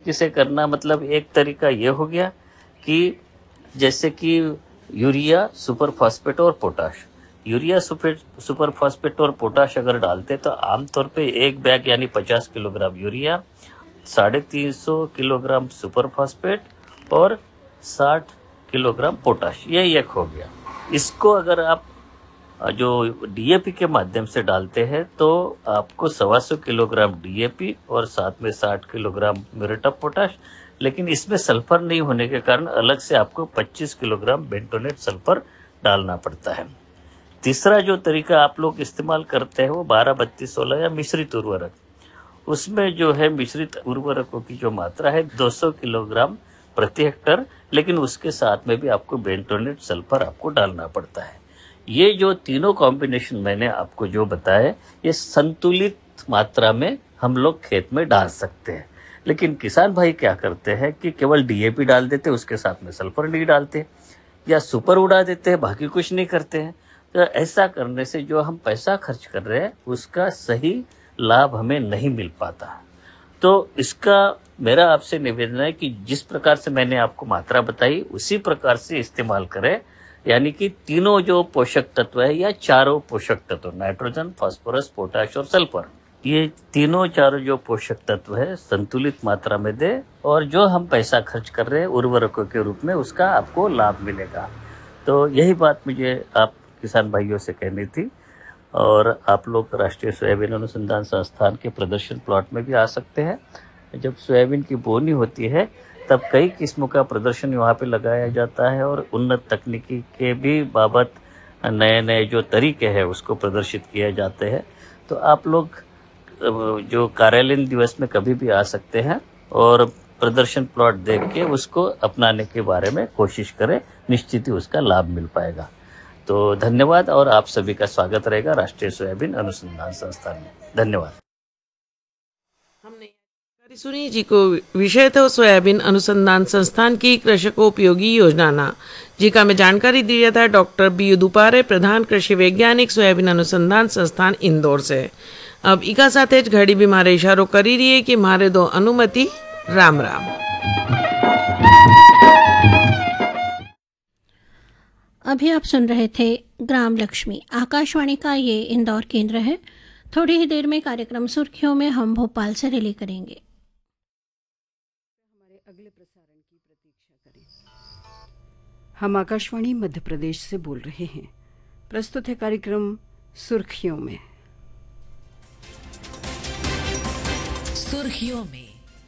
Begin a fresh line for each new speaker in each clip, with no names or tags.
तरीके से करना, मतलब एक तरीका ये हो गया कि जैसे कि यूरिया, सुपर फास्फेट और पोटाश। यूरिया, सुपर फास्फेट और पोटाश अगर डालते तो आमतौर पे एक बैग यानी 50 kilogram urea, 350 kilogram super phosphate और 60 किलोग्राम पोटाश, ये एक हो गया। इसको अगर आप जो डीएपी के माध्यम से डालते हैं तो आपको 125 किलोग्राम डीएपी और साथ में 60 किलोग्राम म्यूरेट ऑफ पोटाश, लेकिन इसमें सल्फर नहीं होने के कारण अलग से आपको 25 किलोग्राम बेंटोनेट सल्फर डालना पड़ता है। तीसरा जो तरीका आप लोग इस्तेमाल करते हैं वो 12-32-16 या मिश्रित उर्वरक। उसमें जो है मिश्रित उर्वरकों की जो मात्रा है 200 किलोग्राम प्रति हेक्टर, लेकिन उसके साथ में भी आपको बेंटोनेट सल्फर आपको डालना पड़ता है। ये जो तीनों कॉम्बिनेशन मैंने आपको जो बताया, ये संतुलित मात्रा में हम लोग खेत में डाल सकते हैं। लेकिन किसान भाई क्या करते हैं कि केवल डीएपी डाल देते, उसके साथ में सल्फर नहीं डालते, या सुपर उड़ा देते हैं, बाकी कुछ नहीं करते हैं। तो ऐसा करने से जो हम पैसा खर्च कर रहे हैं उसका सही लाभ हमें नहीं मिल पाता। तो इसका मेरा आपसे निवेदन है कि जिस प्रकार से मैंने आपको मात्रा बताई उसी प्रकार से इस्तेमाल करें, यानी कि तीनों जो पोषक तत्व है या चारों पोषक तत्व, नाइट्रोजन, फास्फोरस, पोटाश और सल्फर, ये तीनों चारों जो पोषक तत्व है संतुलित मात्रा में दे, और जो हम पैसा खर्च कर रहे हैं उर्वरकों के रूप में उसका आपको लाभ मिलेगा। तो यही बात मुझे आप किसान भाइयों से कहनी थी। और आप लोग राष्ट्रीय सोयाबीन अनुसंधान संस्थान के प्रदर्शन प्लॉट में भी आ सकते हैं। जब सोयाबीन की बोनी होती है तब कई किस्मों का प्रदर्शन वहाँ पे लगाया जाता है और उन्नत तकनीकी के भी बाबत नए नए जो तरीके हैं उसको प्रदर्शित किए जाते हैं। तो आप लोग जो कार्यालयीन दिवस में कभी भी आ सकते हैं और प्रदर्शन प्लॉट देख के उसको अपनाने के बारे में कोशिश करें, निश्चित ही उसका लाभ मिल पाएगा। तो धन्यवाद, और आप सभी का स्वागत रहेगा राष्ट्रीय सोयाबीन अनुसंधान संस्थान में। धन्यवाद।
हमने सुनी जी को विषय था सोयाबीन अनुसंधान संस्थान की कृषकोपयोगी योजना ना, जिका में जानकारी दी था डॉक्टर बी दुपारे, प्रधान कृषि वैज्ञानिक, सोयाबीन अनुसंधान संस्थान इंदौर से। अब इका साथे ज घड़ी भी मारे इशारो करी रही है कि मारे दो अनुमति। राम राम।
अभी आप सुन रहे थे ग्राम लक्ष्मी। आकाशवाणी का ये इंदौर केंद्र है। थोड़ी ही देर में कार्यक्रम सुर्खियों में हम भोपाल से रिले करेंगे।
हमारे अगले प्रसारण की प्रतीक्षा करें। हम आकाशवाणी मध्य प्रदेश से बोल रहे हैं। प्रस्तुत है कार्यक्रम सुर्खियों में।
सुर्खियों में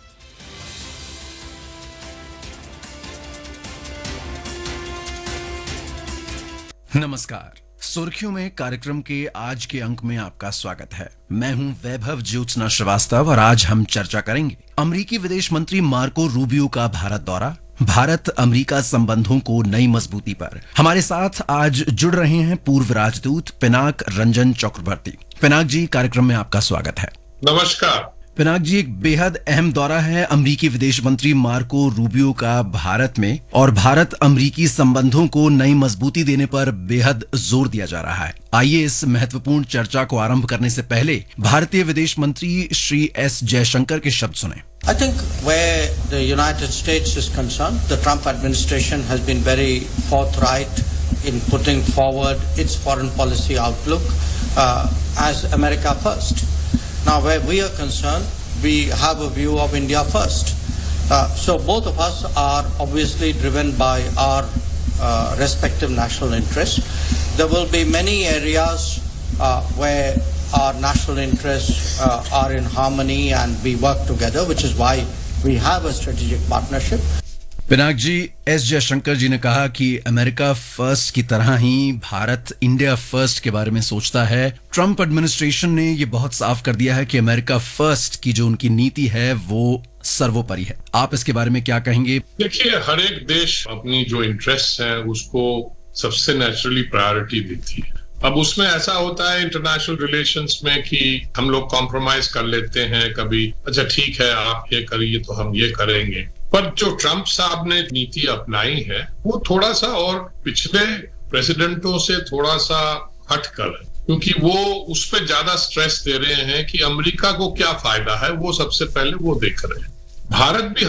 नमस्कार। सुर्खियों में कार्यक्रम के आज के अंक में आपका स्वागत है। मैं हूं वैभव ज्योत्सना श्रीवास्तव और आज हम चर्चा करेंगे अमेरिकी विदेश मंत्री मार्को रूबियो का भारत दौरा, भारत अमेरिका संबंधों को नई मजबूती पर। हमारे साथ आज जुड़ रहे हैं पूर्व राजदूत पिनाक रंजन चक्रवर्ती। पिनाक जी, कार्यक्रम में आपका स्वागत है।
नमस्कार।
पिनाक जी, एक बेहद अहम दौरा है अमेरिकी विदेश मंत्री मार्को रूबियो का भारत में, और भारत अमेरिकी संबंधों को नई मजबूती देने पर बेहद जोर दिया जा रहा है। आइए इस महत्वपूर्ण चर्चा को आरंभ करने से पहले भारतीय विदेश मंत्री श्री एस जयशंकर के शब्द सुने।
I think where the United States is concerned, the Trump administration has been very forthright in putting forward its foreign policy outlook as America first. Now, where we are concerned, we have a view of India first. So both of us are obviously driven by our respective national interests. There will be many areas where our national interests are in harmony and we work together, which is why we have a strategic partnership.
Pinaka ji, S Jaishankar जी ने कहा कि America first की तरह ही Bharat India first के बारे में सोचता है। ट्रंप एडमिनिस्ट्रेशन ने ये बहुत साफ कर दिया है कि अमेरिका फर्स्ट की जो उनकी नीति है वो सर्वोपरि है। आप इसके बारे में क्या कहेंगे?
देखिए, हर एक देश अपनी जो इंटरेस्ट है उसको सबसे नेचुरली प्रायोरिटी देती है। अब उसमें ऐसा होता है इंटरनेशनल रिलेशंस में कि हम लोग कॉम्प्रोमाइज कर लेते हैं कभी, अच्छा ठीक है आप ये करिए तो हम ये करेंगे। पर जो ट्रंप साहब ने नीति अपनाई है वो थोड़ा सा और पिछले प्रेसिडेंटों से थोड़ा सा हटकर है, क्योंकि वो उस पर ज्यादा स्ट्रेस दे रहे हैं कि अमेरिका को क्या फायदा है, वो सबसे पहले वो देख रहे हैं। भारत भी